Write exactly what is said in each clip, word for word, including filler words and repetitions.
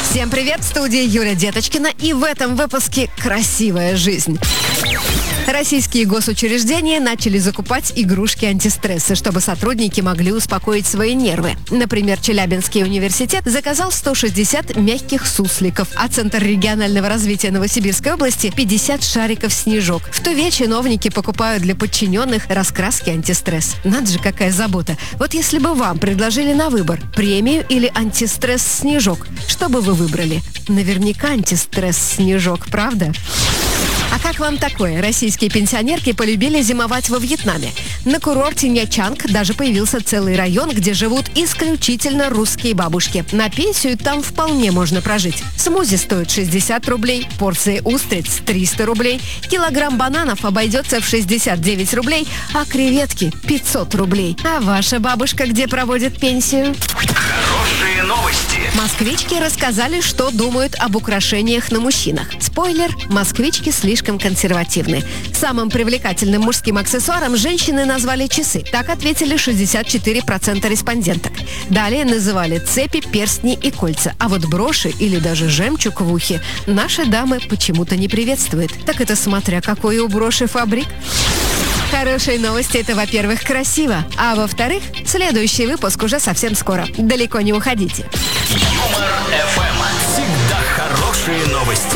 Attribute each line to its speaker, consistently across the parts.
Speaker 1: Всем привет, в студии Юлия Деточкина, и в этом выпуске «Красивая жизнь». Российские госучреждения начали закупать игрушки-антистрессы, чтобы сотрудники могли успокоить свои нервы. Например, Челябинский университет заказал сто шестьдесят мягких сусликов, а Центр регионального развития Новосибирской области – пятьдесят шариков «Снежок». В Туве чиновники покупают для подчиненных раскраски антистресс. Надо же, какая забота. Вот если бы вам предложили на выбор премию или антистресс «Снежок», что бы вы выбрали? Наверняка антистресс «Снежок», правда? А как вам такое? Российские пенсионерки полюбили зимовать во Вьетнаме. На курорте Нячанг даже появился целый район, где живут исключительно русские бабушки. На пенсию там вполне можно прожить. Смузи стоит шестьдесят рублей, порция устриц триста рублей, килограмм бананов обойдется в шестьдесят девять рублей, а креветки пятьсот рублей. А ваша бабушка где проводит пенсию?
Speaker 2: Хорошие новости.
Speaker 1: Москвички рассказали, что думают об украшениях на мужчинах. Спойлер, москвички слишком консервативны. Самым привлекательным мужским аксессуаром женщины назвали часы. Так ответили шестьдесят четыре процента респонденток. Далее называли цепи, перстни и кольца. А вот броши или даже жемчуг в ухе наши дамы почему-то не приветствуют. Так это смотря какой у броши фабрик. Хорошие новости – это, во-первых, красиво, а во-вторых, следующий выпуск уже совсем скоро. Далеко не уходите.
Speaker 2: Юмор эф эм. Всегда хорошие новости.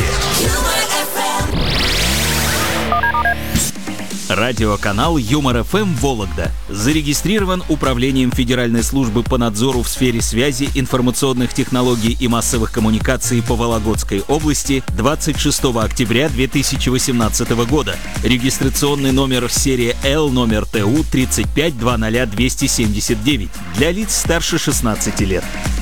Speaker 3: Радиоканал Юмор эф эм Вологда зарегистрирован Управлением Федеральной службы по надзору в сфере связи, информационных технологий и массовых коммуникаций по Вологодской области двадцать шестого октября две тысячи восемнадцатого года. Регистрационный номер серия Л номер Т У тридцать пять двадцать ноль двести семьдесят девять для лиц старше шестнадцати лет.